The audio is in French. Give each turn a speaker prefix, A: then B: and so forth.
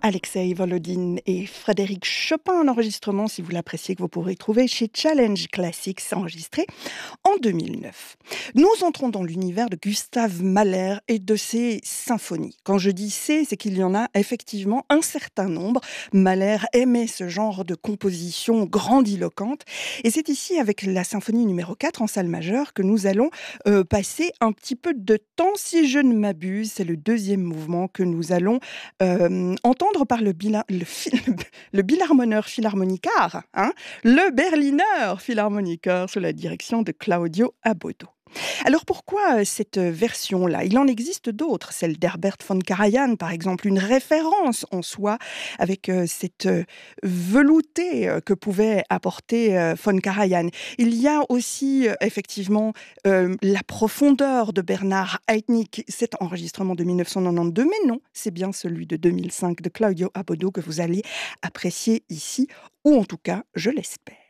A: Alexei Volodin et Frédéric Chopin, un enregistrement, si vous l'appréciez, que vous pourrez trouver chez Challenge Classics, enregistré en 2009. Nous entrons dans l'univers de Gustave Mahler et de ses symphonies. Quand je dis c'est qu'il y en a effectivement un certain nombre. Mahler aimait ce genre de composition grandiloquente. Et c'est ici, avec la symphonie numéro 4 en salle majeure, que nous allons passer un petit peu de temps, si je ne m'abuse. C'est le deuxième mouvement que nous allons entendre par le Bilharmoneur Philharmoniker, le Berliner Philharmoniker sous la direction de Claudio Abbado. Alors pourquoi cette version-là? Il en existe d'autres, celle d'Herbert von Karajan par exemple, une référence en soi avec cette velouté que pouvait apporter von Karajan. Il y a aussi effectivement la profondeur de Bernard Haitink, cet enregistrement de 1992, mais non, c'est bien celui de 2005 de Claudio Abbado que vous allez apprécier ici, ou en tout cas, je l'espère.